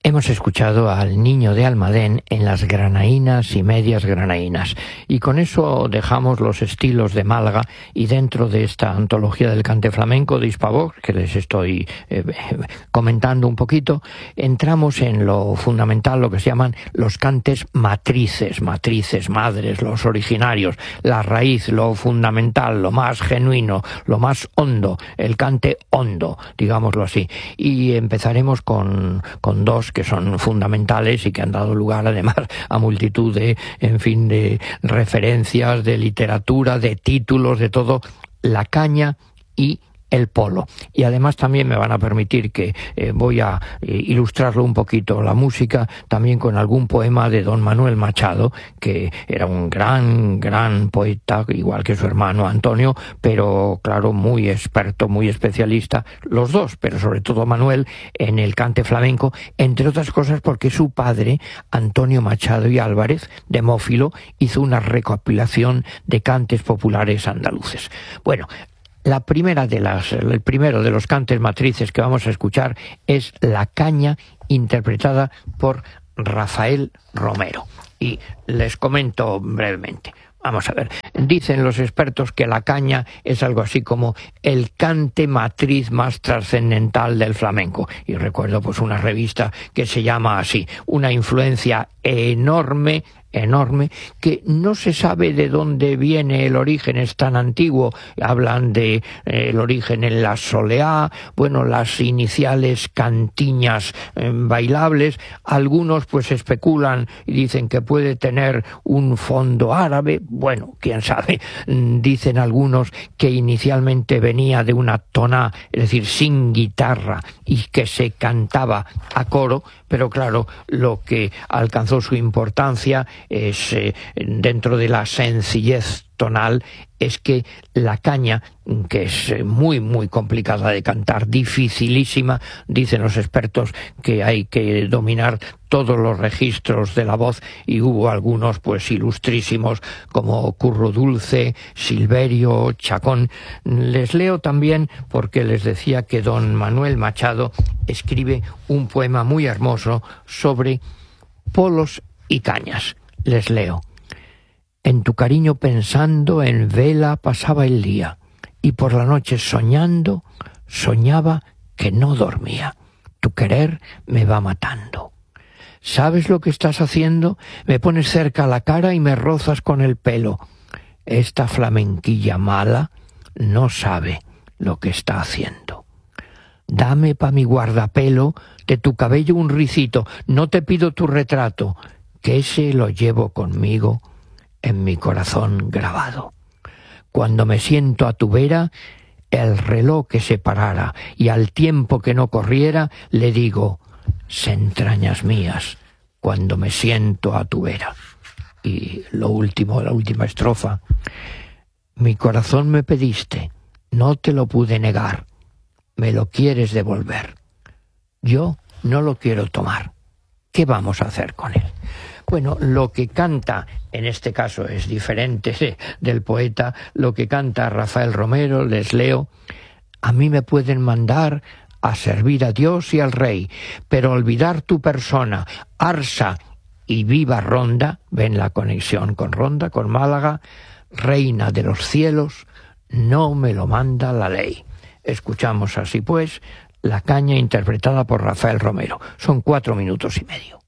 Hemos escuchado al Niño de Almadén en las granaínas y medias granaínas, y con eso dejamos los estilos de Málaga, y dentro de esta antología del cante flamenco de Hispavox, que les estoy comentando un poquito, entramos en lo fundamental, lo que se llaman los cantes matrices, madres, los originarios, la raíz, lo fundamental, lo más genuino, lo más hondo, el cante hondo, digámoslo así. Y empezaremos con dos que son fundamentales y que han dado lugar además a multitud de referencias, de literatura, de títulos, de todo: la caña y el polo. Y además también me van a permitir que voy a ilustrarlo un poquito, la música, también con algún poema de don Manuel Machado, que era un gran poeta, igual que su hermano Antonio, pero claro, muy experto, muy especialista, los dos, pero sobre todo Manuel, en el cante flamenco, entre otras cosas porque su padre, Antonio Machado y Álvarez, de Mófilo, hizo una recopilación de cantes populares andaluces. Bueno, el primero de los cantes matrices que vamos a escuchar es La Caña, interpretada por Rafael Romero. Y les comento brevemente. Vamos a ver, dicen los expertos que la caña es algo así como el cante matriz más trascendental del flamenco. Y recuerdo pues una revista que se llama así, una influencia enorme, que no se sabe de dónde viene el origen, es tan antiguo. Hablan de el origen en la soleá, bueno, las iniciales cantiñas bailables. Algunos pues especulan y dicen que puede tener un fondo árabe, bueno, quién sabe. Dicen algunos que inicialmente venía de una toná, es decir, sin guitarra, y que se cantaba a coro, pero claro, lo que alcanzó su importancia es, dentro de la sencillez tonal, es que la caña, que es muy complicada de cantar, dificilísima, dicen los expertos que hay que dominar todos los registros de la voz, y hubo algunos pues ilustrísimos como Curro Dulce, Silverio, Chacón. Les leo también, porque les decía que don Manuel Machado escribe un poema muy hermoso sobre polos y cañas. Les leo: en tu cariño pensando, en vela pasaba el día, y por la noche soñando, soñaba que no dormía. Tu querer me va matando. ¿Sabes lo que estás haciendo? Me pones cerca la cara y me rozas con el pelo. Esta flamenquilla mala no sabe lo que está haciendo. Dame pa' mi guardapelo de tu cabello un ricito, no te pido tu retrato, que ese lo llevo conmigo en mi corazón grabado. Cuando me siento a tu vera, el reloj que se parara, y al tiempo que no corriera, le digo: se entrañas mías, cuando me siento a tu vera. Y la última estrofa: mi corazón me pediste, no te lo pude negar, me lo quieres devolver. Yo no lo quiero tomar. ¿Qué vamos a hacer con él? Bueno, lo que canta, en este caso es diferente del poeta, lo que canta Rafael Romero, les leo: a mí me pueden mandar a servir a Dios y al Rey, pero olvidar tu persona, Arsa y viva Ronda, ven la conexión con Ronda, con Málaga, reina de los cielos, no me lo manda la ley. Escuchamos así pues La Caña, interpretada por Rafael Romero. Son 4 minutos y medio.